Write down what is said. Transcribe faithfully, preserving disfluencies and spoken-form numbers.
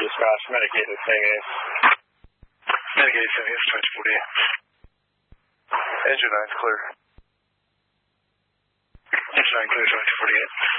Dispatch, Medicaid is negative. Medicaid is negative, twenty forty-eight. Engine nine's clear. Engine nine clear, twenty forty-eight.